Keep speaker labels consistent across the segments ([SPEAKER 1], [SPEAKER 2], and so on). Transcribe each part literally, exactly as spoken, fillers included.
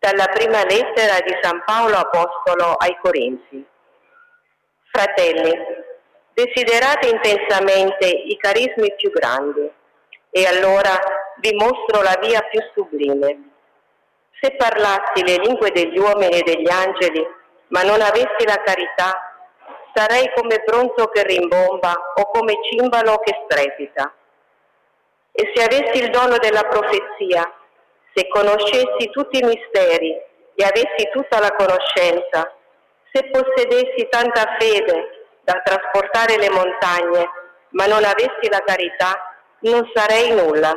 [SPEAKER 1] Dalla prima lettera di San Paolo Apostolo ai Corinzi. Fratelli, desiderate intensamente i carismi più grandi, e allora vi mostro la via più sublime. Se parlassi le lingue degli uomini e degli angeli, ma non avessi la carità, sarei come bronzo che rimbomba o come cimbalo che strepita. E se avessi il dono della profezia, se conoscessi tutti i misteri e avessi tutta la conoscenza, se possedessi tanta fede da trasportare le montagne, ma non avessi la carità, non sarei nulla.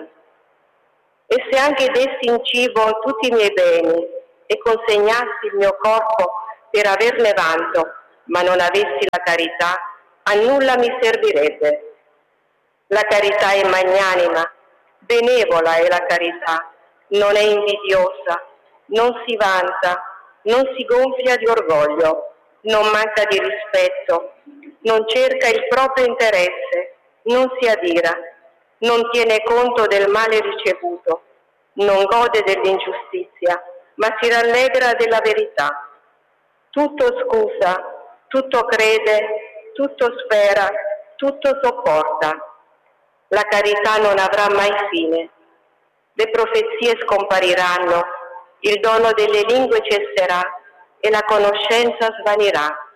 [SPEAKER 1] E se anche dessi in cibo tutti i miei beni e consegnassi il mio corpo per averne vanto, ma non avessi la carità, a nulla mi servirebbe. La carità è magnanima, benevola è la carità, non è invidiosa, non si vanta, non si gonfia di orgoglio, non manca di rispetto, non cerca il proprio interesse, non si adira, non tiene conto del male ricevuto, non gode dell'ingiustizia, ma si rallegra della verità. Tutto scusa, tutto crede, tutto spera, tutto sopporta. La carità non avrà mai fine. Le profezie scompariranno, il dono delle lingue cesserà e la conoscenza svanirà.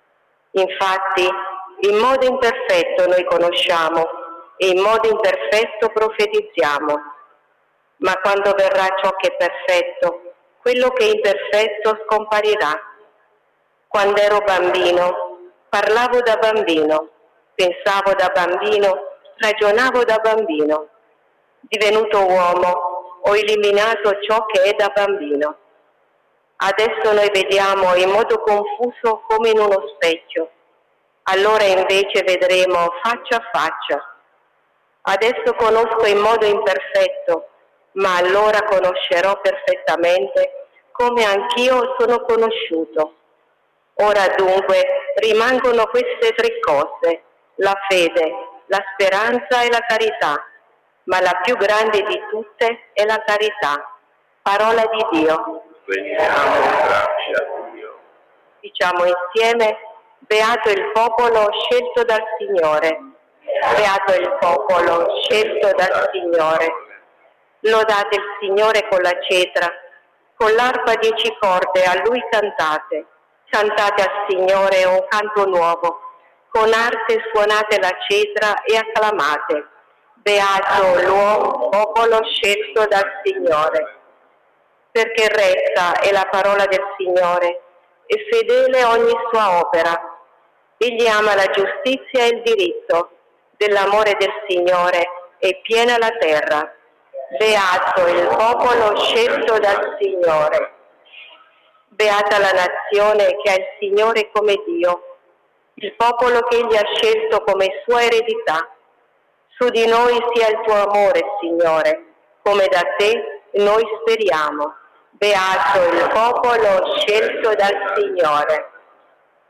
[SPEAKER 1] Infatti, in modo imperfetto noi conosciamo e in modo imperfetto profetizziamo. Ma quando verrà ciò che è perfetto, quello che è imperfetto scomparirà. Quando ero bambino, parlavo da bambino, pensavo da bambino, ragionavo da bambino. Divenuto uomo, ho eliminato ciò che è da bambino. Adesso noi vediamo in modo confuso come in uno specchio. Allora invece vedremo faccia a faccia. Adesso conosco in modo imperfetto, ma allora conoscerò perfettamente come anch'io sono conosciuto. Ora dunque rimangono queste tre cose: la fede, la speranza e la carità, ma la più grande di tutte è la carità. Parola di Dio.
[SPEAKER 2] Rendiamo grazie a Dio.
[SPEAKER 1] Diciamo insieme: beato il popolo scelto dal Signore. Beato il popolo scelto dal Signore. Lodate il Signore con la cetra, con l'arpa a dieci corde a Lui cantate. Cantate al Signore un canto nuovo, con arte suonate la cetra e acclamate. Beato l'uomo, popolo scelto dal Signore. Perché retta è la parola del Signore e fedele ogni sua opera. Egli ama la giustizia e il diritto, dell'amore del Signore è piena la terra. Beato il popolo scelto dal Signore. Beata la nazione che ha il Signore come Dio, il popolo che Egli ha scelto come sua eredità. Su di noi sia il tuo amore, Signore, come da te noi speriamo. Beato il popolo scelto dal Signore.